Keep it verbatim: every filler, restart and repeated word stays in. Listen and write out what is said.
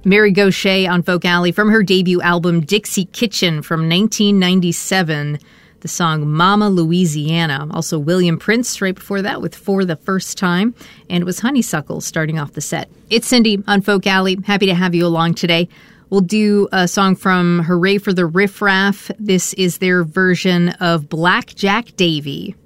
Mary Gauthier on Folk Alley from her debut album Dixie Kitchen from nineteen ninety-seven. The song Mama Louisiana. Also William Prince right before that with For the First Time. And it was Honeysuckle starting off the set. It's Cindy on Folk Alley. Happy to have you along today. We'll do a song from Hooray for the Riff Raff. This is their version of Black Jack Davy.